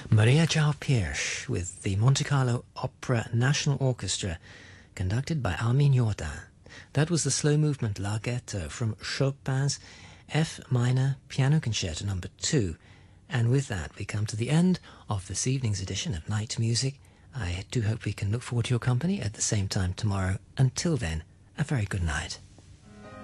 Maria João Pires with the Monte Carlo Opera National Orchestra, conducted by Armin Jordan. That was the slow movement Larghetto from Chopin's F minor Piano Concerto No. 2. And with that, we come to the end of this evening's edition of Night Music. I do hope we can look forward to your company at the same time tomorrow. Until then, a very good night.